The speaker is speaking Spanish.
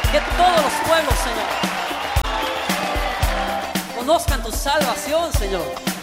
Que todos los pueblos, Señor, conozcan tu salvación, Señor.